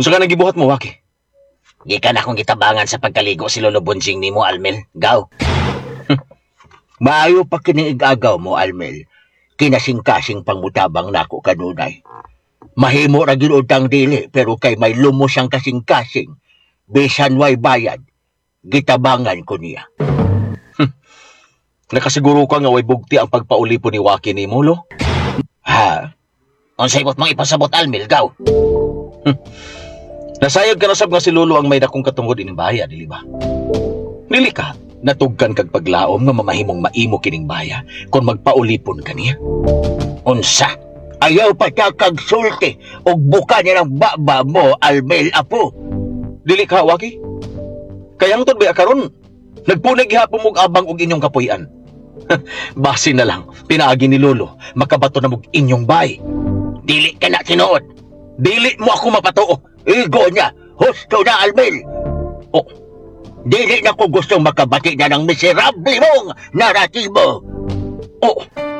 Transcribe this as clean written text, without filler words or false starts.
Unsa ka nang gibuhat mo, Waki? Gikan akong gitabangan sa pagkaligo si Lolo Bunjing nimo, Almel. Gaw. Maayo pa kining igagaw mo, Almel. Kinasing-kasing pangmutabang nako kanunay. Mahimo ra gyud utang dili, pero kay may lumos ang kasing-kasing. Bisan way bayad, gitabangan ko niya. Nakasiguro ka nga way bugti ang pagpaulipo ni Waki ni Molo? Ha? Unsay bot mong ipasabot, Almel, gaw. Nasayag ka na sab nga si Lolo ang may dakong katungod ining baya, dili ba? Dili ka, natugkan kag paglaom nga mamahimong maimo kining baya kung magpaulipon ka niya. Unsa? Ayaw pa ta kag sulti og buka niya ng baba mo, Almel, apo. Dili ka, Waki? Kayang tod ba karon? Nagpunay gihapon mong abang og inyong kapuy-an. Basi na lang, pinaagi ni Lolo, makabato na mong inyong bay. Dili ka na tinuod. Dili mo ako mapatuo. Igo niya, husto na, Almel. Oh, Dili na ko gustong makabati na ng miserable mong naratibo. oh,